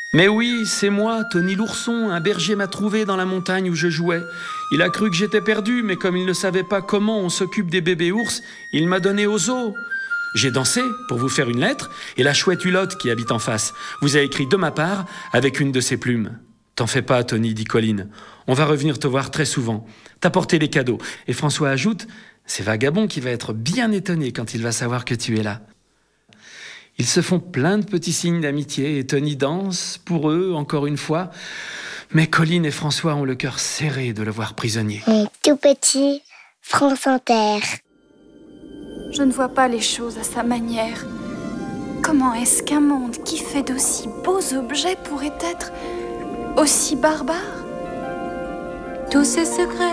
Mais oui, c'est moi, Tony l'ourson. Un berger m'a trouvé dans la montagne où je jouais. Il a cru que j'étais perdu, mais comme il ne savait pas comment on s'occupe des bébés ours, il m'a donné aux zoo. J'ai dansé pour vous faire une lettre, et la chouette Hulotte qui habite en face vous a écrit de ma part avec une de ses plumes. T'en fais pas, Tony, dit Colline. On va revenir te voir très souvent. T'as porté les cadeaux. Et François ajoute, c'est Vagabond qui va être bien étonné quand il va savoir que tu es là. Ils se font plein de petits signes d'amitié et Tony danse pour eux, encore une fois. Mais Colline et François ont le cœur serré de le voir prisonnier. Tout petit, France Inter. Je ne vois pas les choses à sa manière. Comment est-ce qu'un monde qui fait d'aussi beaux objets pourrait être aussi barbare ? Tous ces secrets